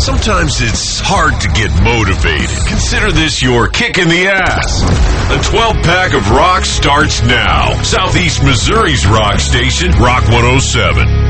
Sometimes it's hard to get motivated. Consider this your kick in the ass. A 12-pack of rock starts now. Southeast Missouri's rock station, Rock 107.